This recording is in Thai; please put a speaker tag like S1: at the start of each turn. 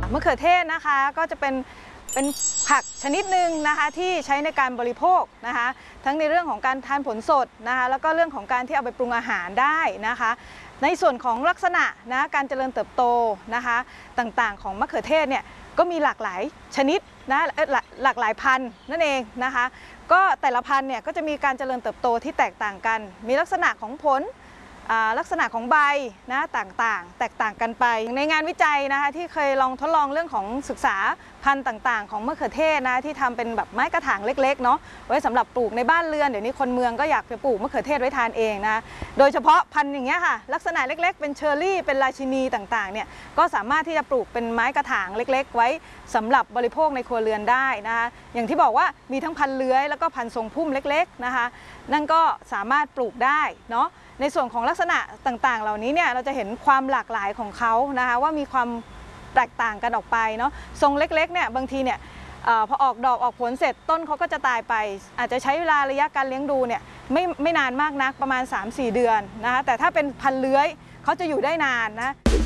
S1: มะเขือเทศนะคะก็จะเป็นผักชนิดหนึ่งนะคะที่ใช้ในการบริโภคนะคะทั้งในเรื่องของการทานผลสดนะคะแล้วก็เรื่องของการที่เอาไปปรุงอาหารได้นะคะในส่วนของลักษณะนะการเจริญเติบโตนะคะต่างๆของมะเขือเทศเนี่ยก็มีหลากหลายชนิดนะหลากหลายพันธุ์นั่นเองนะคะก็แต่ละพันธุ์เนี่ยก็จะมีการเจริญเติบโตที่แตกต่างกันมีลักษณะของผลลักษณะของใบนะแตกต่างกันไปในงานวิจัยนะคะที่เคยลองทดลองเรื่องของศึกษาพันธุ์ต่างๆของมะเขือเทศนะที่ทำเป็นแบบไม้กระถางเล็กๆเนาะไว้สำหรับปลูกในบ้านเรือนเดี๋ยวนี้คนเมืองก็อยากจะปลูกมะเขือเทศไว้ทานเองนะโดยเฉพาะพันธุ์อย่างเงี้ยค่ะลักษณะเล็กๆเป็นเชอร์รี่เป็นราชินีต่างๆเนี่ยก็สามารถที่จะปลูกเป็นไม้กระถางเล็กๆไว้สำหรับบริโภคในครัวเรือนได้นะคะอย่างที่บอกว่ามีทั้งพันธุ์เลื้อยแล้วก็พันธุ์ทรงพุ่มเล็กๆนะคะนั่นก็สามารถปลูกได้เนาะในส่วนของลักษณะต่างๆเหล่านี้เนี่ยเราจะเห็นความหลากหลายของเขานะคะว่ามีความแตกต่างกันออกไปเนาะทรงเล็กๆเนี่ยบางทีเนี่ยพอออกดอกออกผลเสร็จต้นเขาก็จะตายไปอาจจะใช้เวลาระยะการเลี้ยงดูเนี่ยไม่นานมากนักประมาณ 3-4 เดือนนะคะแต่ถ้าเป็นพันธุ์เลื้อยเขาจะอยู่ได้นานนะ